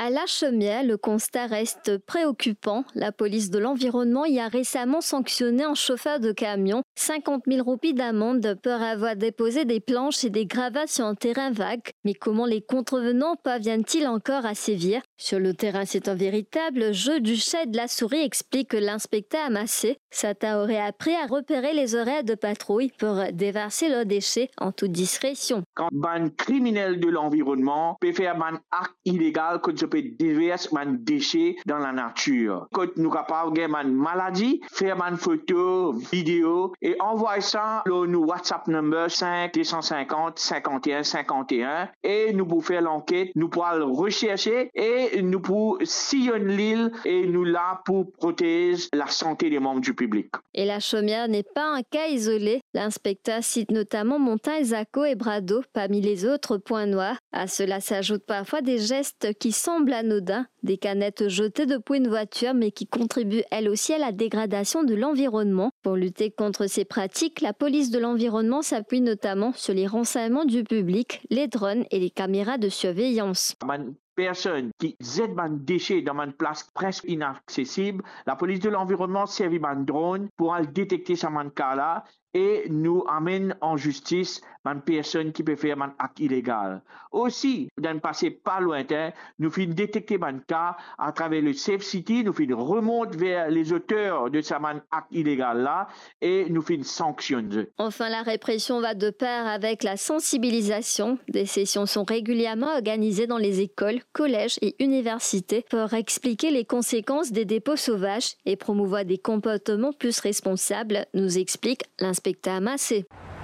À La Chaumière, le constat reste préoccupant. La police de l'environnement y a récemment sanctionné un chauffeur de camion. 50 000 roupies d'amende pour avoir déposé des planches et des gravats sur un terrain vague. Mais comment les contrevenants parviennent-ils encore à sévir? Sur le terrain, c'est un véritable jeu du chat et de la souris, explique l'inspecteur Amassé. Certains auraient appris à repérer les horaires de patrouille pour déverser leurs déchets en toute discrétion. Quand un criminel de l'environnement peut faire un acte illégal, quand je peux déverser un déchet dans la nature. Quand nous capables de faire une maladie, faire une photo, vidéo et envoyer ça sur nos WhatsApp number 5 250 51 51 et nous pouvons faire l'enquête, nous pouvons le rechercher et nous pouvons sillonner l'île et nous là pour protéger la santé des membres du public. Et La Chaumière n'est pas un cas isolé. L'inspecteur cite notamment Montagne, Zaco et Brado parmi les autres points noirs. À cela s'ajoutent parfois des gestes qui semblent anodins, des canettes jetées depuis une voiture mais qui contribuent elles aussi à la dégradation de l'environnement. Pour lutter contre ces pratiques, la police de l'environnement s'appuie notamment sur les renseignements du public, les drones et les caméras de surveillance. Personne qui jette un déchet dans une place presque inaccessible, la police de l'environnement servit un drone pour détecter ce cas-là et nous amène en justice une personne qui peut faire un acte illégal. Aussi, dans le passé pas lointain, nous finissons détecter un cas à travers le Safe City, nous finissons remonter vers les auteurs de ce acte illégal-là et nous finissons sanctionner. Enfin, la répression va de pair avec la sensibilisation. Des sessions sont régulièrement organisées dans les écoles, collèges et universités pour expliquer les conséquences des dépôts sauvages et promouvoir des comportements plus responsables, nous explique l'inspecteur Amassé.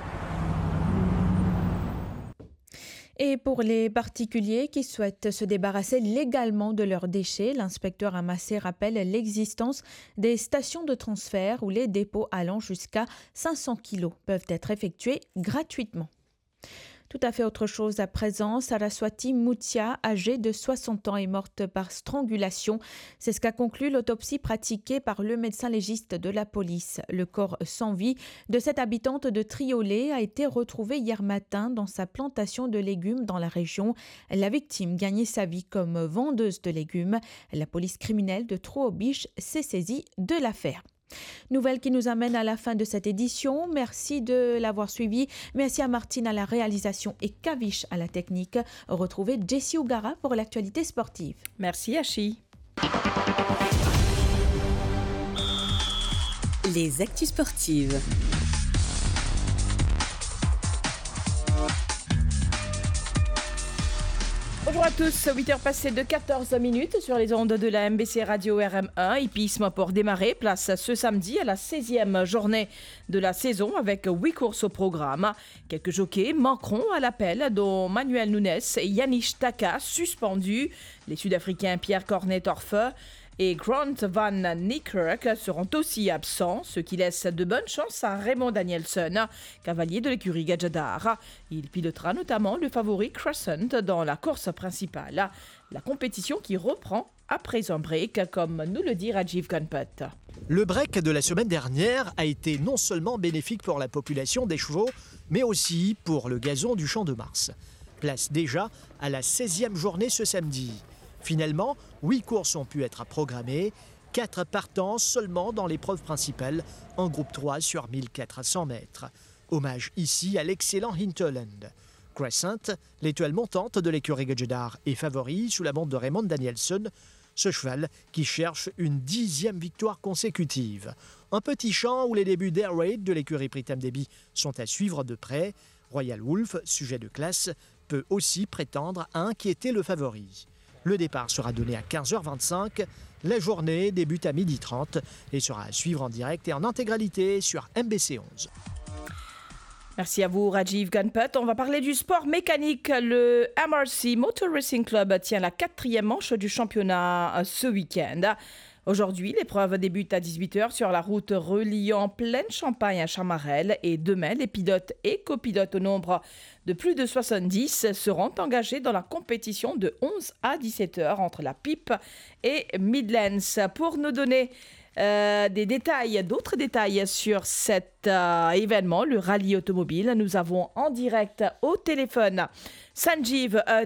Et pour les particuliers qui souhaitent se débarrasser légalement de leurs déchets, l'inspecteur Amassé rappelle l'existence des stations de transfert où les dépôts allant jusqu'à 500 kg peuvent être effectués gratuitement. Tout à fait autre chose à présent, Saraswati Moutia, âgée de 60 ans, est morte par strangulation. C'est ce qu'a conclu l'autopsie pratiquée par le médecin légiste de la police. Le corps sans vie de cette habitante de Triolet a été retrouvé hier matin dans sa plantation de légumes dans la région. La victime gagnait sa vie comme vendeuse de légumes. La police criminelle de Trouobiche s'est saisie de l'affaire. Nouvelle qui nous amène à la fin de cette édition. Merci de l'avoir suivi. Merci à Martine à la réalisation et Kavish à la technique. Retrouvez Jessie Ougara pour l'actualité sportive. Merci Achi. Les actus sportives. Bonjour à tous, 8h passées de 14 minutes sur les ondes de la MBC Radio RM1. Hippisme pour démarrer, place ce samedi à la 16e journée de la saison avec 8 courses au programme. Quelques jockeys manqueront à l'appel, dont Manuel Nunes et Yanish Taka suspendus. Les Sud-Africains Pierre Cornet-Torfe et Grant Van Niekerk seront aussi absents, ce qui laisse de bonnes chances à Raymond Danielson, cavalier de l'écurie Gajadar. Il pilotera notamment le favori Crescent dans la course principale. La compétition qui reprend après un break, comme nous le dit Rajiv Ganpat. Le break de la semaine dernière a été non seulement bénéfique pour la population des chevaux, mais aussi pour le gazon du Champ de Mars. Place déjà à la 16e journée ce samedi. Finalement, 8 courses ont pu être programmées, 4 partants seulement dans l'épreuve principale, en groupe 3 sur 1400 mètres. Hommage ici à l'excellent Hinterland. Crescent, l'étoile montante de l'écurie Gajadar, est favori sous la montre de Raymond Danielson, ce cheval qui cherche une 10e victoire consécutive. Un petit champ où les débuts d'Air Raid de l'écurie Pritam Debi sont à suivre de près. Royal Wolf, sujet de classe, peut aussi prétendre à inquiéter le favori. Le départ sera donné à 15h25. La journée débute à 12h30 et sera à suivre en direct et en intégralité sur MBC 11. Merci à vous, Rajiv Ganpat. On va parler du sport mécanique. Le MRC Motor Racing Club tient la 4e manche du championnat ce week-end. Aujourd'hui, l'épreuve débute à 18h sur la route reliant Plaine-Champagne à Chamarel et demain, les pilotes et copilotes au nombre de plus de 70 seront engagés dans la compétition de 11 à 17h entre la Pipe et Midlands. Pour nous donner d'autres détails sur cet événement, le rallye automobile, nous avons en direct au téléphone Sanjeev